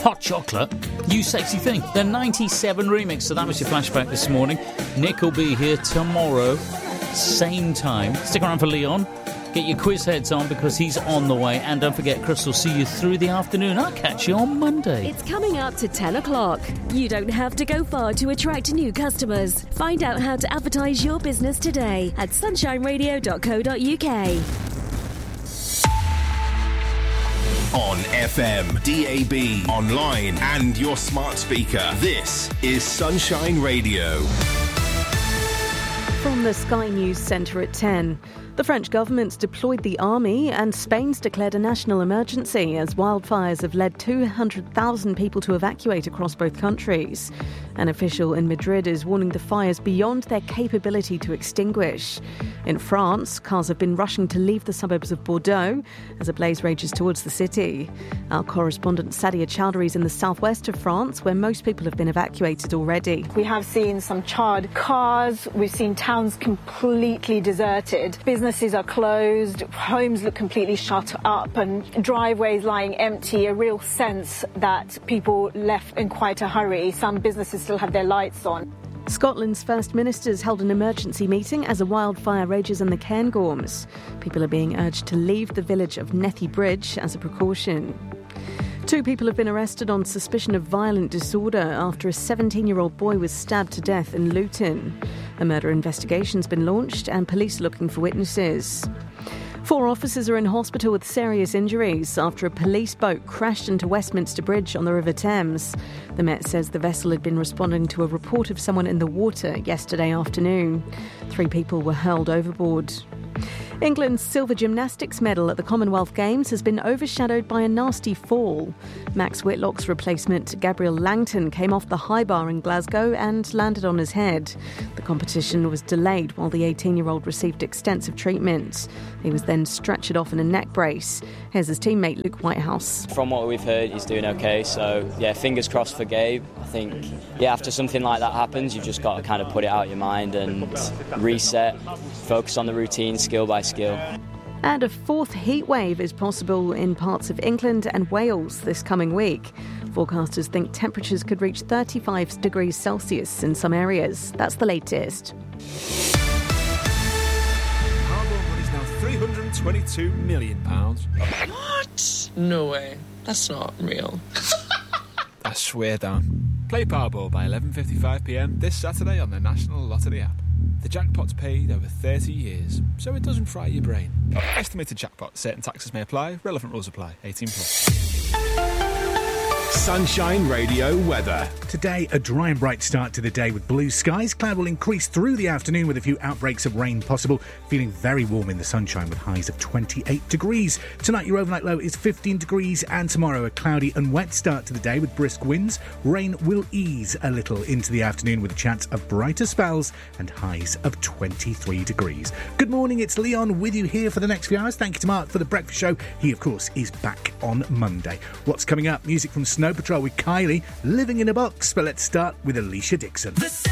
Hot Chocolate, You Sexy Thing. The 97 remix. So that was your flashback this morning. Nick will be here tomorrow, same time. Stick around for Leon. Get your quiz heads on because he's on the way. And don't forget, Chris will see you through the afternoon. I'll catch you on Monday. It's coming up to 10 o'clock. You don't have to go far to attract new customers. Find out how to advertise your business today at sunshineradio.co.uk. On FM, DAB, online and your smart speaker. This is Sunshine Radio. From the Sky News Centre at 10. The French government's deployed the army and Spain's declared a national emergency as wildfires have led 200,000 people to evacuate across both countries. An official in Madrid is warning the fires beyond their capability to extinguish. In France, cars have been rushing to leave the suburbs of Bordeaux as a blaze rages towards the city. Our correspondent Sadia Chowdhury is in the southwest of France, where most people have been evacuated already. We have seen some charred cars. We've seen towns completely deserted. Businesses are closed. Homes look completely shut up and driveways lying empty. A real sense that people left in quite a hurry. Some businesses still have their lights on. Scotland's First Minister's held an emergency meeting as a wildfire rages in the Cairngorms. People are being urged to leave the village of Nethy Bridge as a precaution. 2 people have been arrested on suspicion of violent disorder after a 17-year-old boy was stabbed to death in Luton. A murder investigation's been launched and police are looking for witnesses. 4 officers are in hospital with serious injuries after a police boat crashed into Westminster Bridge on the River Thames. The Met says the vessel had been responding to a report of someone in the water yesterday afternoon. 3 people were hurled overboard. England's silver gymnastics medal at the Commonwealth Games has been overshadowed by a nasty fall. Max Whitlock's replacement, Gabriel Langton, came off the high bar in Glasgow and landed on his head. The competition was delayed while the 18-year-old received extensive treatment. He was then stretchered off in a neck brace. Here's his teammate, Luke Whitehouse. From what we've heard, he's doing okay. So, fingers crossed for Gabe. I think, after something like that happens, you've just got to kind of put it out of your mind and reset, focus on the routine, skill by skill. And a 4th heat wave is possible in parts of England and Wales this coming week. Forecasters think temperatures could reach 35 degrees Celsius in some areas. That's the latest. Hardball money's now £322 million. What? No way. That's not real. I swear down. Play Powerball by 11:55pm this Saturday on the National Lottery app. The jackpot's paid over 30 years, so it doesn't fry your brain. Estimated jackpot. Certain taxes may apply. Relevant rules apply. 18+. Sunshine Radio weather. Today, a dry and bright start to the day with blue skies. Cloud will increase through the afternoon with a few outbreaks of rain possible. Feeling very warm in the sunshine with highs of 28 degrees. Tonight, your overnight low is 15 degrees. And tomorrow, a cloudy and wet start to the day with brisk winds. Rain will ease a little into the afternoon with a chance of brighter spells and highs of 23 degrees. Good morning, it's Leon with you here for the next few hours. Thank you to Mark for the breakfast show. He, of course, is back on Monday. What's coming up? Music from Snow Patrol with Kylie, Living in a Box. But let's start with Alicia Dixon.